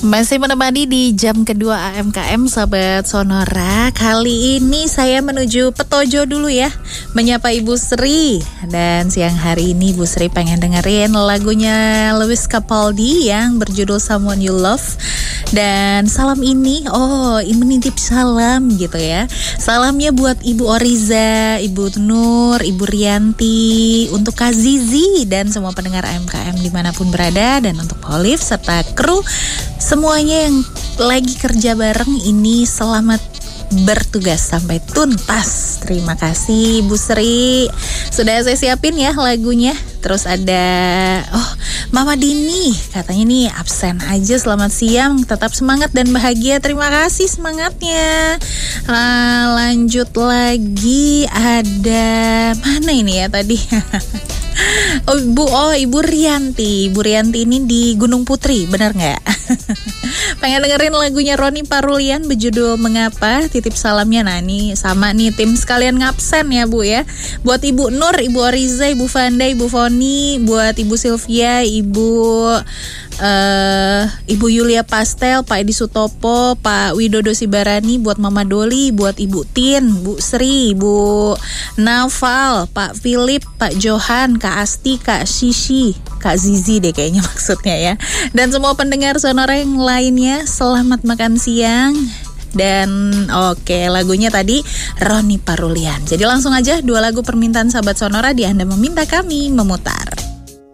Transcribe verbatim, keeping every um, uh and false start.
Masih menemani di jam kedua A M K M Sahabat Sonora. Kali ini saya menuju Petojo dulu ya, menyapa Ibu Sri. Dan siang hari ini Ibu Sri pengen dengerin lagunya Lewis Capaldi yang berjudul Someone You Love. Dan salam ini, oh ini menitip salam gitu ya. Salamnya buat Ibu Oriza, Ibu Nur, Ibu Rianti, untuk Kak Zizi dan semua pendengar A M K M dimanapun berada. Dan untuk Olive serta kru semuanya yang lagi kerja bareng ini, selamat bertugas sampai tuntas. Terima kasih Bu Sri. Sudah saya siapin ya lagunya. Terus ada oh Mama Dini, katanya nih absen aja, selamat siang, tetap semangat dan bahagia. Terima kasih semangatnya. Nah, lanjut lagi, ada mana ini ya tadi? Oh Ibu, oh Ibu Rianti, Ibu Rianti ini di Gunung Putri, benar nggak? Pengen dengerin lagunya Roni Parulian berjudul Mengapa. Titip salamnya, nah ini sama nih tim sekalian ngabsen ya Bu ya. Buat Ibu Nur, Ibu Oriza, Ibu Vanda, Ibu Foni, buat Ibu Sylvia, Ibu uh, Ibu Yulia Pastel, Pak Edi Sutopo, Pak Widodo Sibarani, buat Mama Doli, buat Ibu Tin, Bu Sri, Bu Naval, Pak Philip, Pak Johan, Kak Asti, Kak Shishi, Kak Zizi deh kayaknya maksudnya ya. Dan semua pendengar Sonora yang lainnya, selamat makan siang. Dan oke, okay, lagunya tadi Roni Parulian. Jadi langsung aja dua lagu permintaan sahabat Sonora di Anda Meminta Kami Memutar.